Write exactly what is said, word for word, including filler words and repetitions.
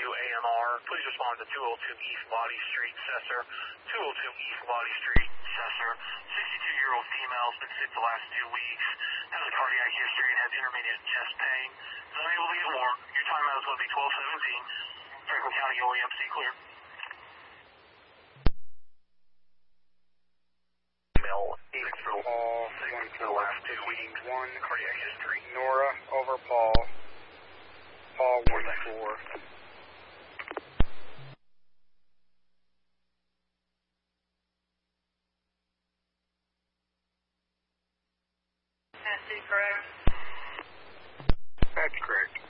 A M R. Please respond to two oh two East Body Street, Cesar. two oh two East Body Street, Cesar. sixty-two-year-old female has been sick the last two weeks. Has a cardiac history and has intermittent chest pain. Is unable to get warm. Your timeout is going to be twelve seventeen. Franklin County O E M C clear. Female, eight through all, sick the last two weeks. One, cardiac history. Nora over Paul. Paul one four. Tennessee, correct? That's correct.